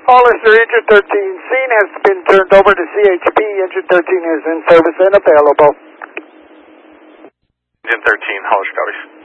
Hollister, engine 13, scene has been turned over to CHP. Engine 13 is in service and available. Engine 13, Hollister, copies.